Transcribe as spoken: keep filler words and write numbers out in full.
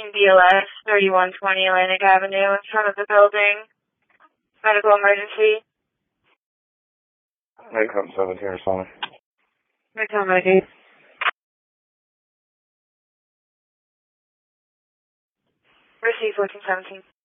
seventeen B L S, thirty-one twenty Atlantic Avenue, in front of the building. Medical emergency. Wake-up seventeen or something. Midtown Medicaid. Receive fourteen seventeen.